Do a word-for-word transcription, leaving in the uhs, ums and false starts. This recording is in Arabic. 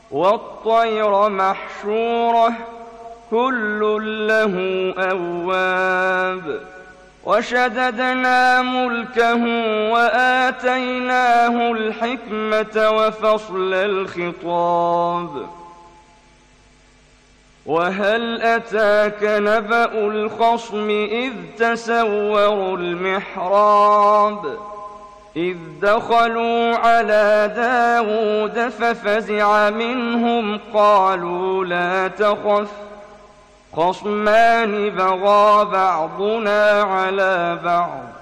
والطير محشورة كل له أواب وشددنا ملكه وآتيناه الحكمة وفصل الخطاب وهل أتاك نبأ الخصم إذ تسوروا المحراب إذ دخلوا على داود ففزع منهم قالوا لا تخف خصمان بغى بعضنا على بعض